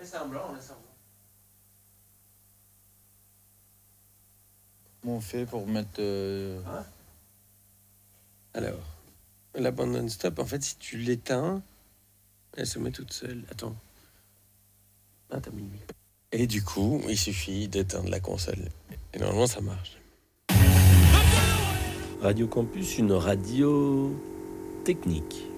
Comment on fait pour mettre... Alors, la bande non-stop, en fait, si tu l'éteins, elle se met toute seule. Attends. Ah, t'as mis lui. Et du coup, il suffit d'éteindre la console. Et normalement, ça marche. Radio Campus, une radio technique.